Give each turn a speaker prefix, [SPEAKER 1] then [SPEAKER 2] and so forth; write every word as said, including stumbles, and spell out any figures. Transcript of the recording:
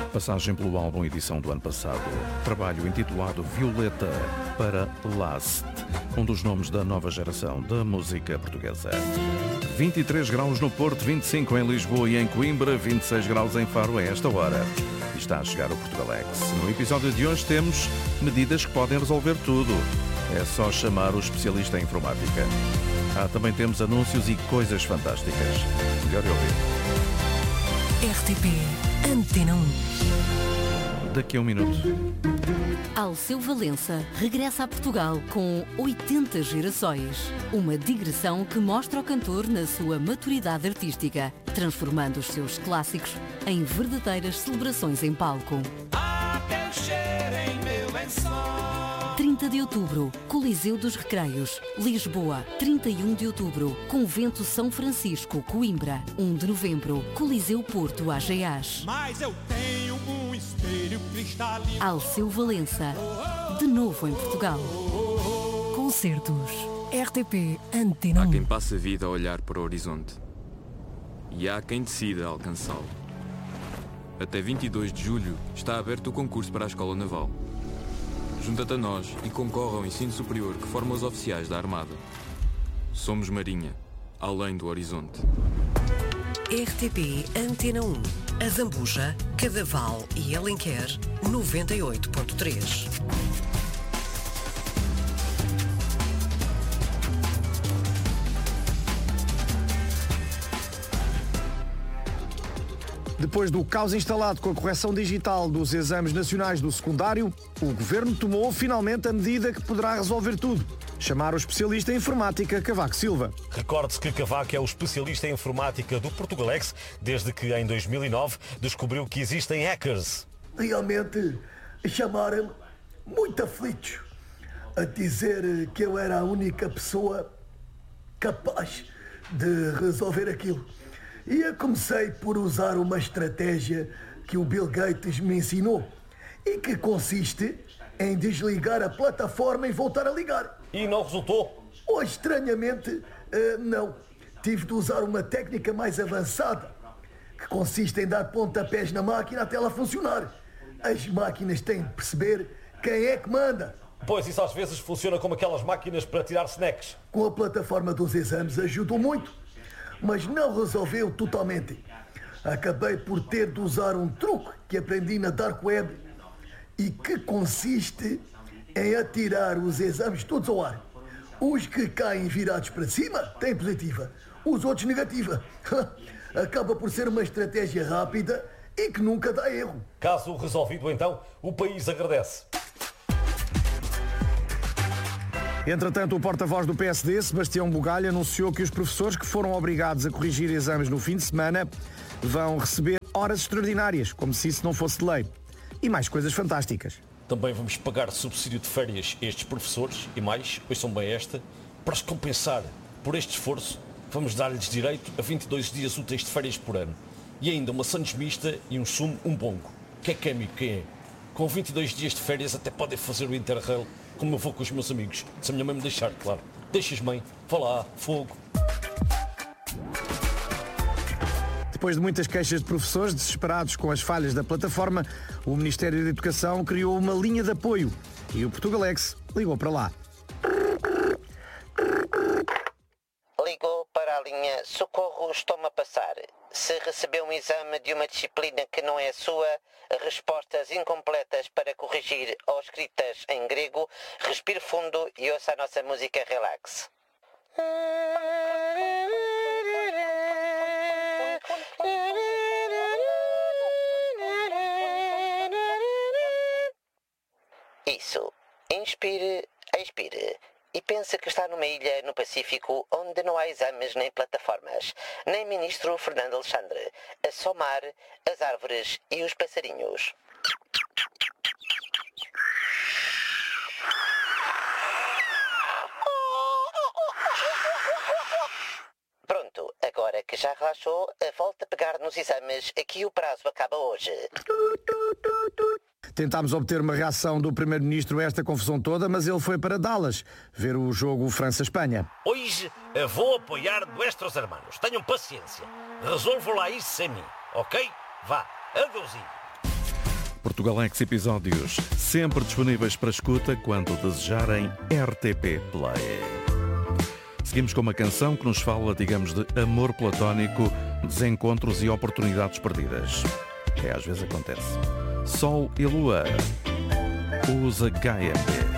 [SPEAKER 1] Passagem pelo álbum edição do ano passado. Trabalho intitulado Violeta para Last, um dos nomes da nova geração da música portuguesa. vinte e três graus no Porto, vinte e cinco em Lisboa e em Coimbra, vinte e seis graus em Faro a esta hora. E está a chegar o Portugalex. No episódio de hoje temos medidas que podem resolver tudo. É só chamar o especialista em informática. Ah, também temos anúncios e coisas fantásticas. Melhor eu ouvir.
[SPEAKER 2] R T P Antena um.
[SPEAKER 1] Daqui a um minuto.
[SPEAKER 2] Alceu Valença regressa a Portugal com oitenta gerações. Uma digressão que mostra o cantor na sua maturidade artística, transformando os seus clássicos em verdadeiras celebrações em palco.
[SPEAKER 3] Há quem cheire em meu lençol.
[SPEAKER 2] trinta de outubro, Coliseu dos Recreios, Lisboa. trinta e um de outubro, Convento São Francisco, Coimbra. um de novembro, Coliseu Porto, Ageás.
[SPEAKER 3] Mas eu tenho um espelho cristalino.
[SPEAKER 2] Alceu Valença, de novo em Portugal.
[SPEAKER 4] Concertos. R T P Antena
[SPEAKER 5] Há
[SPEAKER 4] um.
[SPEAKER 5] quem passe a vida a olhar para o horizonte. E há quem decida alcançá-lo. Até vinte e dois de julho está aberto o concurso para a Escola Naval. Junta-te a nós e concorre ao ensino superior que forma os oficiais da Armada. Somos Marinha, além do horizonte.
[SPEAKER 4] R T P Antena um. A Zambuja, Cadaval e Alenquer, noventa e oito ponto três.
[SPEAKER 6] Depois do caos instalado com a correção digital dos exames nacionais do secundário, o Governo tomou finalmente a medida que poderá resolver tudo. Chamar o especialista em informática Cavaco Silva.
[SPEAKER 7] Recorde-se que Cavaco é o especialista em informática do Portugalex, desde que em dois mil e nove descobriu que existem hackers.
[SPEAKER 8] Realmente chamaram-me muito aflito a dizer que eu era a única pessoa capaz de resolver aquilo. E eu comecei por usar uma estratégia que o Bill Gates me ensinou e que consiste em desligar a plataforma e voltar a ligar.
[SPEAKER 7] E não resultou?
[SPEAKER 8] Oh, estranhamente, uh, não. Tive de usar uma técnica mais avançada, que consiste em dar pontapés na máquina até ela funcionar. As máquinas têm de perceber quem é que manda.
[SPEAKER 7] Pois isso às vezes funciona como aquelas máquinas para tirar snacks.
[SPEAKER 8] Com a plataforma dos exames ajudou muito, mas não resolveu totalmente. Acabei por ter de usar um truque que aprendi na Dark Web e que consiste em atirar os exames todos ao ar. Os que caem virados para cima têm positiva, os outros negativa. Acaba por ser uma estratégia rápida e que nunca dá erro.
[SPEAKER 7] Caso resolvido então, o país agradece.
[SPEAKER 6] Entretanto, o porta-voz do P S D, Sebastião Bugalho, anunciou que os professores que foram obrigados a corrigir exames no fim de semana vão receber horas extraordinárias, como se isso não fosse de lei. E mais coisas fantásticas.
[SPEAKER 7] Também vamos pagar subsídio de férias a estes professores e mais, ouçam bem esta, para os compensar por este esforço, vamos dar-lhes direito a vinte e dois dias úteis de férias por ano. E ainda uma sandes mista e um sumo, um bongo. Que é que é, amigo, quem é? Com vinte e dois dias de férias até podem fazer o Interrail como eu vou com os meus amigos. Se a minha mãe me deixar, claro. Deixas, mãe. Vá lá, fogo.
[SPEAKER 6] Depois de muitas queixas de professores desesperados com as falhas da plataforma, o Ministério da Educação criou uma linha de apoio e o Portugalex ligou para lá.
[SPEAKER 9] Ligou para a linha Socorro, estou-me a passar. Se recebeu um exame de uma disciplina que não é sua, respostas incompletas para corrigir ou escritas em grego, respire fundo e ouça a nossa música relax. Isso. Inspire, expire. E pensa que está numa ilha no Pacífico onde não há exames nem plataformas, nem ministro Fernando Alexandre, a só mar, as árvores e os passarinhos. Pronto, agora que já relaxou, volta a pegar nos exames, aqui o prazo acaba hoje.
[SPEAKER 6] Tentámos obter uma reação do Primeiro-Ministro a esta confusão toda, mas ele foi para Dallas ver o jogo França-Espanha.
[SPEAKER 7] Hoje vou apoiar nuestros hermanos. Tenham paciência. Resolvo lá isso sem mim, ok? Vá, adeusinho.
[SPEAKER 1] Portugalex episódios sempre disponíveis para escuta quando desejarem R T P Play. Seguimos com uma canção que nos fala, digamos, de amor platónico, desencontros e oportunidades perdidas. É, às vezes acontece. Sol e Lua. Os H M B.